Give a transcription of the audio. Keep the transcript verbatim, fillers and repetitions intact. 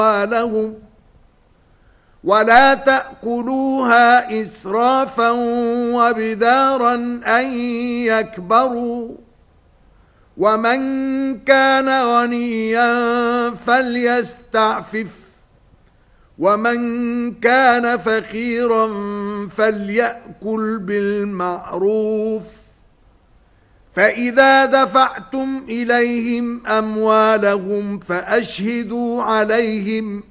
أموالهم ولا تأكلوها إسرافا وبدارا أن يكبروا ومن كان غنيا فليستعفف ومن كان فقيرا فليأكل بالمعروف فإذا دفعتم إليهم أموالهم فأشهدوا عليهم